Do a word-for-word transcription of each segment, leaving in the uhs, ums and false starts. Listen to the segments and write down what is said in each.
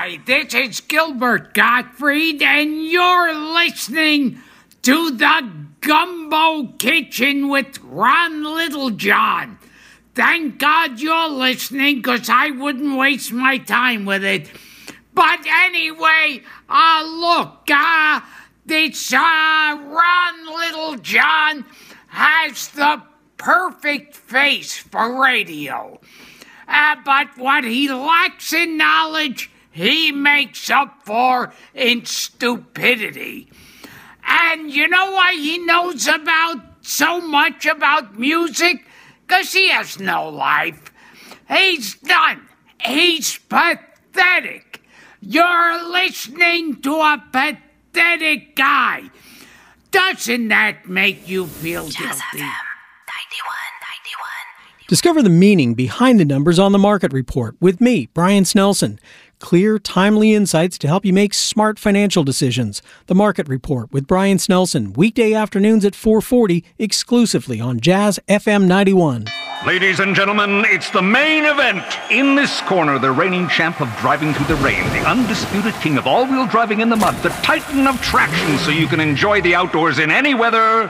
Hi, this is Gilbert Gottfried, and you're listening to the Gumbo Kitchen with Ron Littlejohn. Thank God you're listening, because I wouldn't waste my time with it. But anyway, uh, look, uh, this uh, Ron Littlejohn has the perfect face for radio. Uh, but what he lacks in knowledge, he makes up for in stupidity. And you know why he knows about so much about music? Because he has no life. He's done. He's pathetic. You're listening to a pathetic guy. Doesn't that make you feel Jazz guilty? F M ninety-one, ninety-one. Discover the meaning behind the numbers on the Market Report with me, Brian Snelson. Clear, timely insights to help you make smart financial decisions. The Market Report with Brian Snelson, weekday afternoons at four forty, exclusively on Jazz F M ninety-one. Ladies and gentlemen, it's the main event. In this corner, the reigning champ of driving through the rain, the undisputed king of all-wheel driving in the mud, the titan of traction so you can enjoy the outdoors in any weather,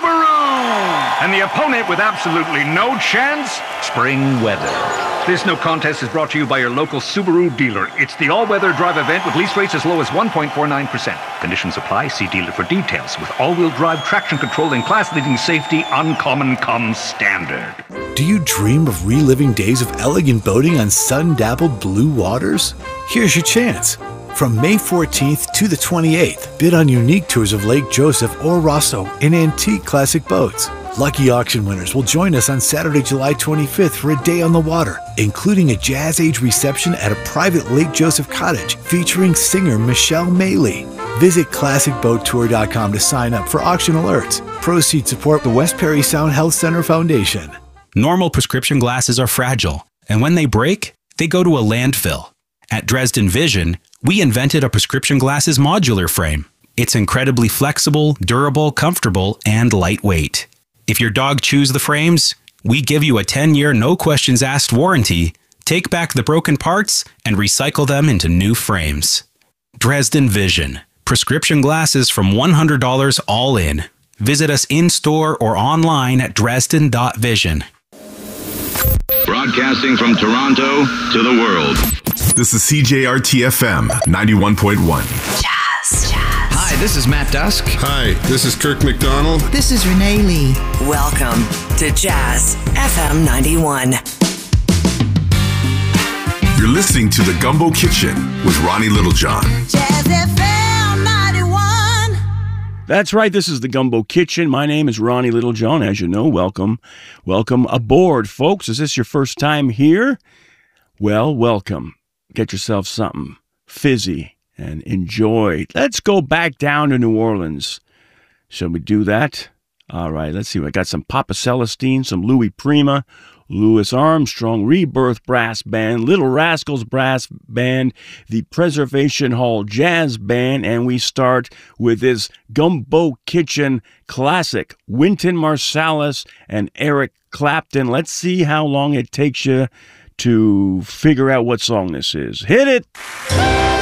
Subaru! And the opponent with absolutely no chance, spring weather. This no contest is brought to you by your local Subaru dealer. It's the all-weather drive event with lease rates as low as one point four nine percent. Conditions apply. See dealer for details. With all-wheel drive traction control and class-leading safety, uncommon comes standard. Do you dream of reliving days of elegant boating on sun-dappled blue waters? Here's your chance. From May fourteenth to the twenty-eighth, bid on unique tours of Lake Joseph or Rosso in antique classic boats. Lucky auction winners will join us on Saturday, July twenty-fifth for a day on the water, including a Jazz Age reception at a private Lake Joseph cottage featuring singer Michelle Maley. Visit classic boat tour dot com to sign up for auction alerts. Proceeds support the West Perry Sound Health Center Foundation. Normal prescription glasses are fragile, and when they break, they go to a landfill. At Dresden Vision, we invented a prescription glasses modular frame. It's incredibly flexible, durable, comfortable, and lightweight. If your dog chews the frames, we give you a ten-year no-questions-asked warranty, take back the broken parts, and recycle them into new frames. Dresden Vision. Prescription glasses from one hundred dollars all in. Visit us in-store or online at dresden dot vision. Broadcasting from Toronto to the world. This is C J R T F M ninety-one point one. Jazz, jazz. Hi, this is Matt Dusk. Hi, this is Kirk McDonald. This is Renee Lee. Welcome to Jazz F M ninety-one. You're listening to The Gumbo Kitchen with Ronnie Littlejohn. Jazz F M ninety-one. That's right, this is The Gumbo Kitchen. My name is Ronnie Littlejohn. As you know, welcome. Welcome aboard, folks. Is this your first time here? Well, welcome. Get yourself something fizzy and enjoy. Let's go back down to New Orleans. Shall we do that? All right, let's see. I got some Papa Celestine, some Louis Prima, Louis Armstrong, Rebirth Brass Band, Little Rascals Brass Band, the Preservation Hall Jazz Band, and we start with this Gumbo Kitchen classic, Wynton Marsalis and Eric Clapton. Let's see how long it takes you to figure out what song this is. Hit it!